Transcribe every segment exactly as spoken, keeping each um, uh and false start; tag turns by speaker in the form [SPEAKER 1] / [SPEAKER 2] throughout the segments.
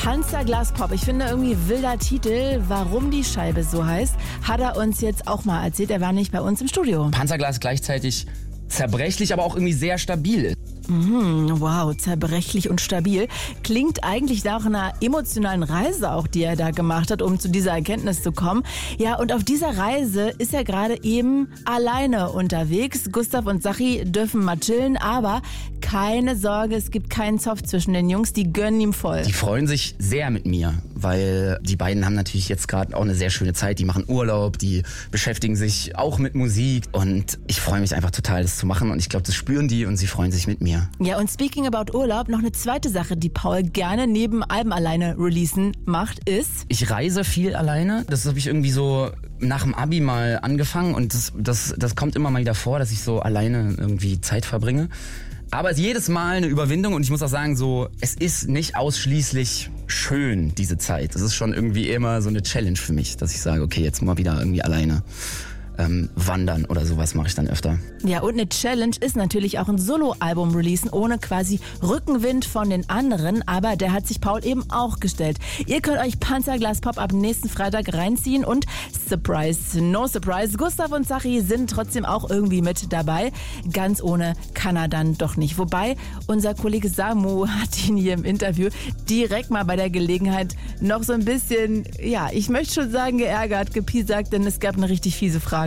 [SPEAKER 1] Panzerglas Pop. Ich finde irgendwie wilder Titel. Warum die Scheibe so heißt, hat er uns jetzt auch mal erzählt. Er war nicht bei uns im Studio.
[SPEAKER 2] Panzerglas gleichzeitig zerbrechlich, aber auch irgendwie sehr stabil.
[SPEAKER 1] Mhm, wow, zerbrechlich und stabil. Klingt eigentlich nach einer emotionalen Reise auch, die er da gemacht hat, um zu dieser Erkenntnis zu kommen. Ja, und auf dieser Reise ist er gerade eben alleine unterwegs. Gustav und Sachi dürfen mal chillen, aber keine Sorge, es gibt keinen Zoff zwischen den Jungs, die gönnen ihm voll.
[SPEAKER 2] Die freuen sich sehr mit mir, weil die beiden haben natürlich jetzt gerade auch eine sehr schöne Zeit. Die machen Urlaub, die beschäftigen sich auch mit Musik und ich freue mich einfach total, das zu machen und ich glaube, das spüren die und sie freuen sich mit mir.
[SPEAKER 1] Ja, und speaking about Urlaub, noch eine zweite Sache, die Paul gerne neben Alben alleine releasen macht, ist...
[SPEAKER 2] Ich reise viel alleine. Das habe ich irgendwie so nach dem Abi mal angefangen und das, das, das kommt immer mal wieder vor, dass ich so alleine irgendwie Zeit verbringe. Aber es ist jedes Mal eine Überwindung und ich muss auch sagen, so, es ist nicht ausschließlich schön, diese Zeit. Es ist schon irgendwie immer so eine Challenge für mich, dass ich sage, okay, jetzt mal wieder irgendwie alleine. Ähm, wandern oder sowas mache ich dann öfter.
[SPEAKER 1] Ja, und eine Challenge ist natürlich auch ein Solo-Album releasen, ohne quasi Rückenwind von den anderen, aber der hat sich Paul eben auch gestellt. Ihr könnt euch Panzerglas Pop ab nächsten Freitag reinziehen und Surprise, no surprise, Gustav und Sachi sind trotzdem auch irgendwie mit dabei. Ganz ohne kann er dann doch nicht. Wobei unser Kollege Samu hat ihn hier im Interview direkt mal bei der Gelegenheit noch so ein bisschen, ja, ich möchte schon sagen geärgert, gepiesackt, denn es gab eine richtig fiese Frage.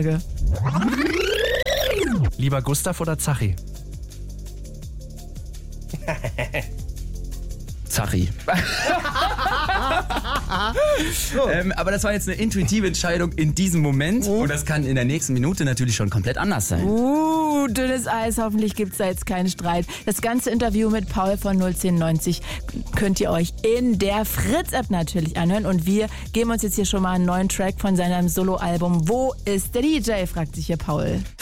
[SPEAKER 3] Lieber Gustav oder Zachi?
[SPEAKER 2] Zachi. ähm, aber das war jetzt eine intuitive Entscheidung in diesem Moment oh. und das kann in der nächsten Minute natürlich schon komplett anders sein.
[SPEAKER 1] Uh, dünnes Eis, hoffentlich gibt es da jetzt keinen Streit. Das ganze Interview mit Paul von null zehn neunzig könnt ihr euch in der Fritz-App natürlich anhören und wir geben uns jetzt hier schon mal einen neuen Track von seinem Soloalbum. Wo ist der D J, fragt sich hier Paul.